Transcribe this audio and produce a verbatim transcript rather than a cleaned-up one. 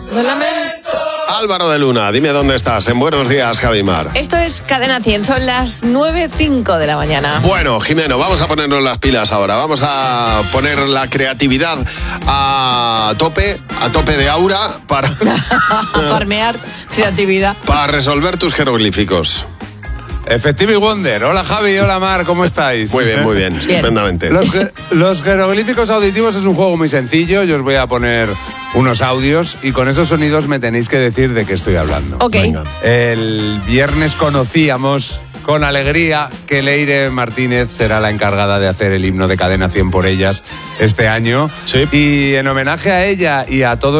Lo lamento. Álvaro de Luna, dime dónde estás. En Buenos Días, Javimar. Esto es Cadena cien, son las nueve cinco de la mañana. Bueno, Jimeno, vamos a ponernos las pilas ahora. Vamos a poner la creatividad a tope, a tope de aura para... A farmear creatividad. Para resolver tus jeroglíficos. Efectivo y Wonder. Hola Javi, hola Mar, ¿cómo estáis? Muy bien, muy bien, bien. estupendamente. Los, los jeroglíficos auditivos es un juego muy sencillo. Yo os voy a poner unos audios y con esos sonidos me tenéis que decir de qué estoy hablando. Ok. Venga. El viernes conocíamos con alegría que Leire Martínez será la encargada de hacer el himno de Cadena cien por ellas este año. Sí. Y en homenaje a ella y a todos